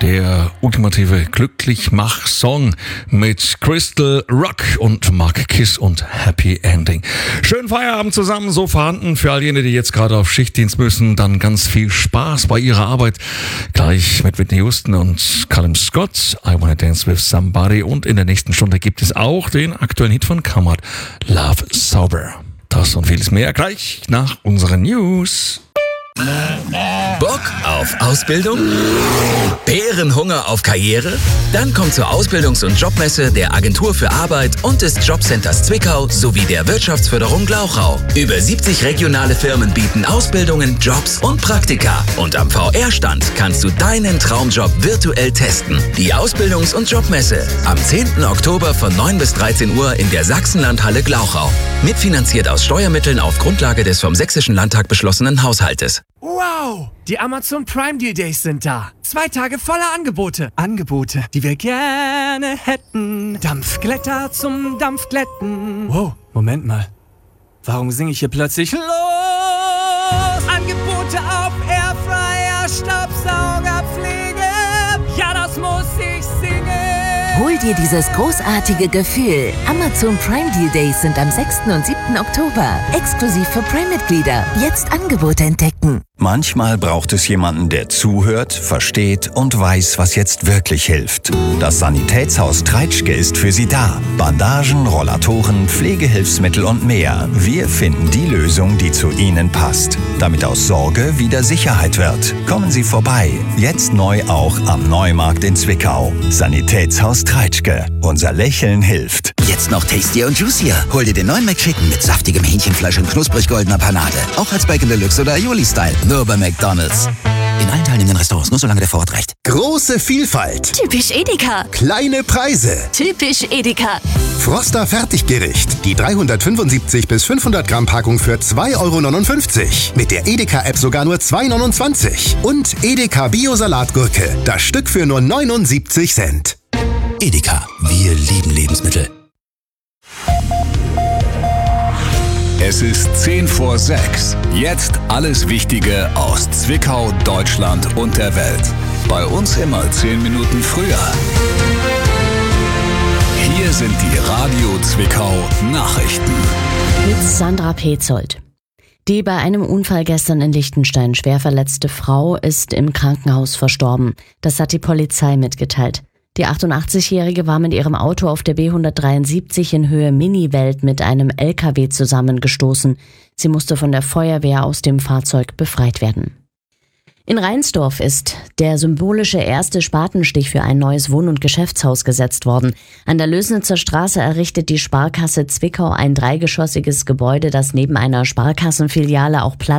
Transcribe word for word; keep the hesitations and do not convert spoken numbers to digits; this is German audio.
der ultimative Glücklichmach-Song mit Crystal Rock und Mark Kiss und Happy Ending. Schönen Feierabend zusammen, so vorhanden. Für all jene, die jetzt gerade auf Schichtdienst müssen, dann ganz viel Spaß bei ihrer Arbeit. Gleich mit Whitney Houston und Callum Scott, I Wanna Dance With Somebody. Und in der nächsten Stunde gibt es auch den aktuellen Hit von Kamat, Love Sober. Das und vieles mehr gleich nach unseren News. Bock auf Ausbildung? Bärenhunger auf Karriere? Dann komm zur Ausbildungs- und Jobmesse der Agentur für Arbeit und des Jobcenters Zwickau sowie der Wirtschaftsförderung Glauchau. Über siebzig regionale Firmen bieten Ausbildungen, Jobs und Praktika. Und am V R-Stand kannst du deinen Traumjob virtuell testen. Die Ausbildungs- und Jobmesse am zehnten Oktober von neun bis dreizehn Uhr in der Sachsenlandhalle Glauchau. Mitfinanziert aus Steuermitteln auf Grundlage des vom Sächsischen Landtag beschlossenen Haushaltes. Wow! Die Amazon Prime Deal Days sind da. Zwei Tage voller Angebote. Angebote, die wir gerne hätten. Dampfglätter zum Dampfglätten. Wow, Moment mal. Warum singe ich hier plötzlich los? Angebote auf Airfryer, Staubsaugerpflege. Ja, das muss ich singen. Hol dir dieses großartige Gefühl. Amazon Prime Deal Days sind am sechsten und siebten Oktober. Exklusiv für Prime-Mitglieder. Jetzt Angebote entdecken. Manchmal braucht es jemanden, der zuhört, versteht und weiß, was jetzt wirklich hilft. Das Sanitätshaus Treitschke ist für Sie da. Bandagen, Rollatoren, Pflegehilfsmittel und mehr. Wir finden die Lösung, die zu Ihnen passt. Damit aus Sorge wieder Sicherheit wird. Kommen Sie vorbei. Jetzt neu auch am Neumarkt in Zwickau. Sanitätshaus Treitschke. Unser Lächeln hilft. Jetzt noch tastier und juicier. Hol dir den neuen McChicken mit saftigem Hähnchenfleisch und knusprig goldener Panade. Auch als Bacon Deluxe oder Aioli-Style. Nur bei McDonald's. In allen teilnehmenden Restaurants, nur solange der Vorrat reicht. Große Vielfalt. Typisch Edeka. Kleine Preise. Typisch Edeka. Froster Fertiggericht. Die dreihundertfünfundsiebzig bis fünfhundert Gramm Packung für zwei Euro neunundfünfzig. Mit der Edeka-App sogar nur zwei Euro neunundzwanzig. Und Edeka Bio-Salatgurke. Das Stück für nur neunundsiebzig Cent. Edeka. Wir lieben Lebensmittel. Es ist zehn vor sechs. Jetzt alles Wichtige aus Zwickau, Deutschland und der Welt. Bei uns immer zehn Minuten früher. Hier sind die Radio Zwickau Nachrichten. Mit Sandra Petzold. Die bei einem Unfall gestern in Liechtenstein schwer verletzte Frau ist im Krankenhaus verstorben. Das hat die Polizei mitgeteilt. Die achtundachtzigjährige war mit ihrem Auto auf der B hundertdreiundsiebzig in Höhe Miniwelt mit einem L K W zusammengestoßen. Sie musste von der Feuerwehr aus dem Fahrzeug befreit werden. In Reinsdorf ist der symbolische erste Spatenstich für ein neues Wohn- und Geschäftshaus gesetzt worden. An der Lößnitzer Straße errichtet die Sparkasse Zwickau ein dreigeschossiges Gebäude, das neben einer Sparkassenfiliale auch Platz